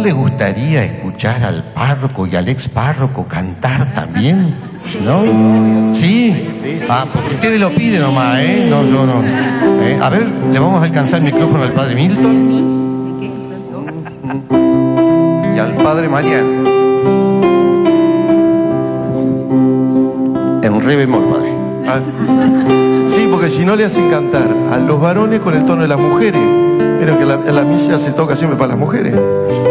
les gustaría escuchar al párroco y al ex párroco cantar también? ¿No? ¿Sí? Ah, porque ustedes lo piden nomás, ¿eh? No, yo no. A ver, le vamos a alcanzar el micrófono al padre Milton y al padre Mariano. En re bemol, padre. Sí, porque si no le hacen cantar a los varones con el tono de las mujeres. Pero que en la misa se toca siempre para las mujeres.